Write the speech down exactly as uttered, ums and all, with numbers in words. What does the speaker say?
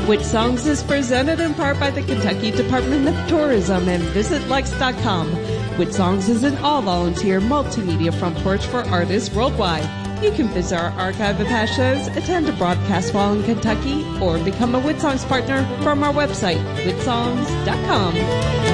Which Songs is presented in part by the Kentucky Department of Tourism and Visit Lex dot com. Which Songs is an all-volunteer multimedia front porch for artists worldwide. You can visit our archive of past shows, attend a broadcast while in Kentucky, or become a Whit Songs partner from our website, whit songs dot com.